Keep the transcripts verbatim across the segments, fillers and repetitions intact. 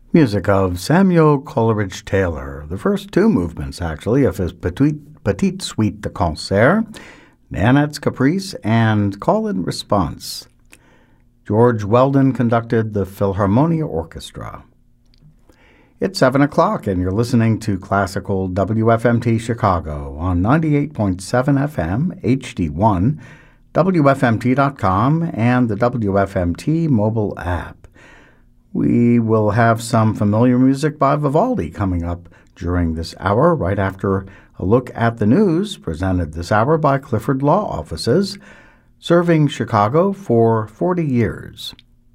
Music of Samuel Coleridge Taylor, the first two movements, actually, of his Petite, Petite Suite de Concert, Nanette's Caprice, and Call and Response. George Weldon conducted the Philharmonia Orchestra. It's seven o'clock, and you're listening to Classical W F M T Chicago on ninety-eight point seven F M, H D one, W F M T dot com, and the W F M T mobile app. We will have some familiar music by Vivaldi coming up during this hour, right after a look at the news presented this hour by Clifford Law Offices, serving Chicago for forty years.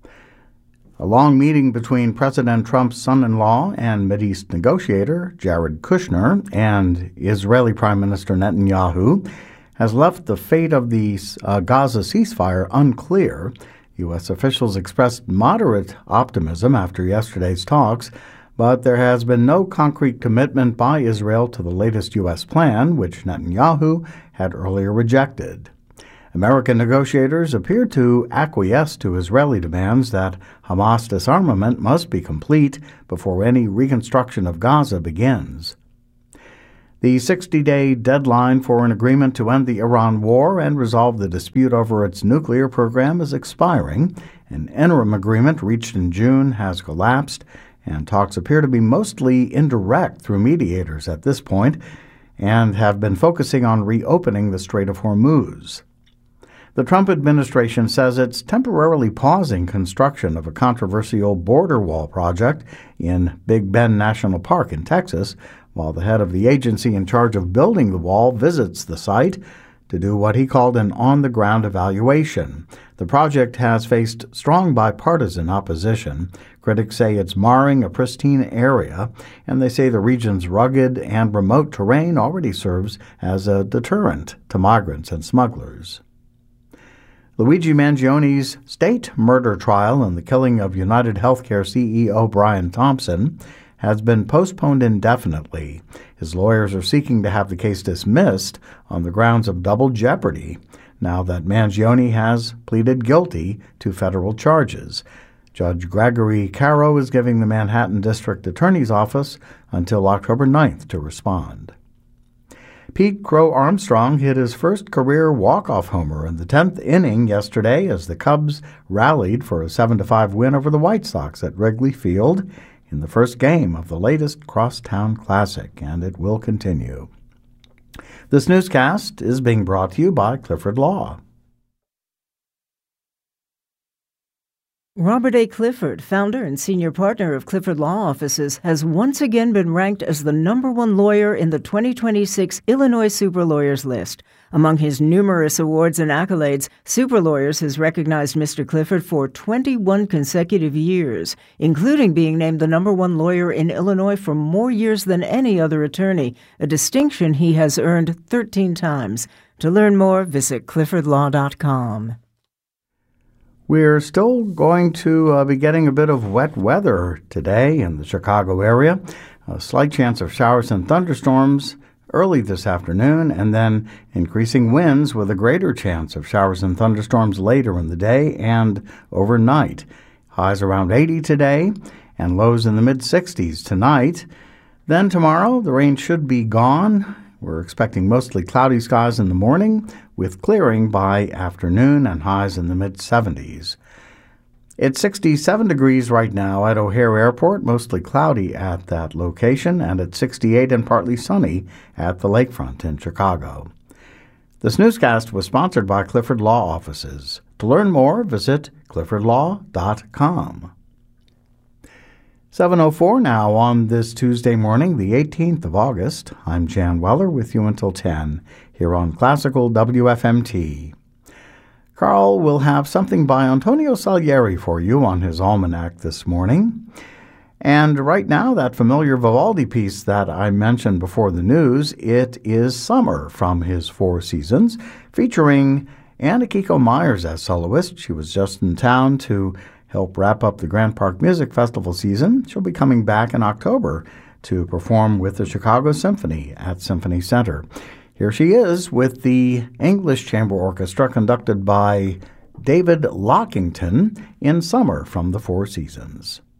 A long meeting between President Trump's son-in-law and Mideast negotiator Jared Kushner and Israeli Prime Minister Netanyahu has left the fate of the uh, Gaza ceasefire unclear. U S officials expressed moderate optimism after yesterday's talks, but there has been no concrete commitment by Israel to the latest U S plan, which Netanyahu had earlier rejected. American negotiators appear to acquiesce to Israeli demands that Hamas disarmament must be complete before any reconstruction of Gaza begins. The sixty-day deadline for an agreement to end the Iran war and resolve the dispute over its nuclear program is expiring. An interim agreement reached in June has collapsed, and talks appear to be mostly indirect through mediators at this point and have been focusing on reopening the Strait of Hormuz. The Trump administration says it's temporarily pausing construction of a controversial border wall project in Big Bend National Park in Texas, while the head of the agency in charge of building the wall visits the site to do what he called an on-the-ground evaluation. The project has faced strong bipartisan opposition. Critics say it's marring a pristine area, and they say the region's rugged and remote terrain already serves as a deterrent to migrants and smugglers. Luigi Mangioni's state murder trial and the killing of United Healthcare C E O Brian Thompson has been postponed indefinitely. His lawyers are seeking to have the case dismissed on the grounds of double jeopardy, now that Mangione has pleaded guilty to federal charges. Judge Gregory Caro is giving the Manhattan District Attorney's Office until October ninth to respond. Pete Crow Armstrong hit his first career walk-off homer in the tenth inning yesterday as the Cubs rallied for a seven to five win over the White Sox at Wrigley Field in the first game of the latest Crosstown Classic, and it will continue. This newscast is being brought to you by Clifford Law. Robert A. Clifford, founder and senior partner of Clifford Law Offices, has once again been ranked as the number one lawyer in the twenty twenty-six Illinois Super Lawyers list. Among his numerous awards and accolades, Super Lawyers has recognized Mister Clifford for twenty-one consecutive years, including being named the number one lawyer in Illinois for more years than any other attorney, a distinction he has earned thirteen times. To learn more, visit clifford law dot com. We're still going to uh, be getting a bit of wet weather today in the Chicago area. A slight chance of showers and thunderstorms early this afternoon, and then increasing winds with a greater chance of showers and thunderstorms later in the day and overnight. Highs around eighty today and lows in the mid-sixties tonight. Then tomorrow, the rain should be gone. We're expecting mostly cloudy skies in the morning with clearing by afternoon and highs in the mid-seventies. It's sixty-seven degrees right now at O'Hare Airport, mostly cloudy at that location, and at sixty-eight and partly sunny at the lakefront in Chicago. This newscast was sponsored by Clifford Law Offices. To learn more, visit clifford law dot com. seven oh four now on this Tuesday morning, the eighteenth of August. I'm Jan Weller with you until ten here on Classical W F M T. Carl will have something by Antonio Salieri for you on his almanac this morning. And right now, that familiar Vivaldi piece that I mentioned before the news, it is Summer from his Four Seasons, featuring Anna Kiko Myers as soloist. She was just in town to help wrap up the Grant Park Music Festival season. She'll be coming back in October to perform with the Chicago Symphony at Symphony Center. Here she is with the English Chamber Orchestra conducted by David Lockington in Summer from the Four Seasons.